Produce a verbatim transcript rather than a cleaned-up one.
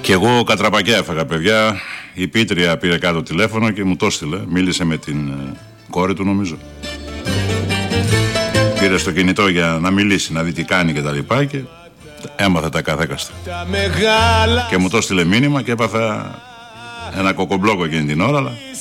Και εγώ κατραπακιά έφαγα, παιδιά. Η Πίτρια πήρε κάτω τηλέφωνο και μου το έστειλε. Μίλησε με την κόρη του, νομίζω. Πήρε στο κινητό για να μιλήσει, να δει τι κάνει και τα λοιπά και έμαθα τα καθέκαστα. Και μου το έστειλε μήνυμα και έπαθα ένα κοκομπλόκο εκείνη την ώρα, αλλά